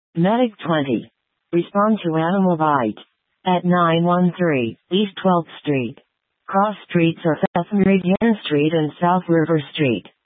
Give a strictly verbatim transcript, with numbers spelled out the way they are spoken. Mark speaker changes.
Speaker 1: Medic twenty. Respond to animal bite. At nine one three East twelfth Street. Cross streets are South Meridian Street and South River Street.